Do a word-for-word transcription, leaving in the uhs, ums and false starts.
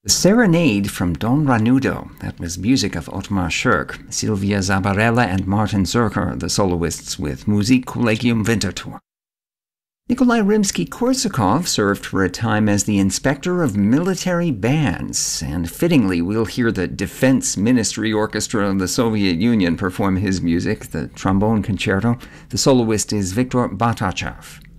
The Serenade from Don Ranudo, that was music of Ottmar Schirk, Silvia Zabarella and Martin Zerker, the soloists with Musikkollegium Winterthur. Nikolai Rimsky-Korsakov served for a time as the inspector of military bands, and fittingly we'll hear the Defense Ministry Orchestra of the Soviet Union perform his music, the trombone concerto. The soloist is Viktor Batachev.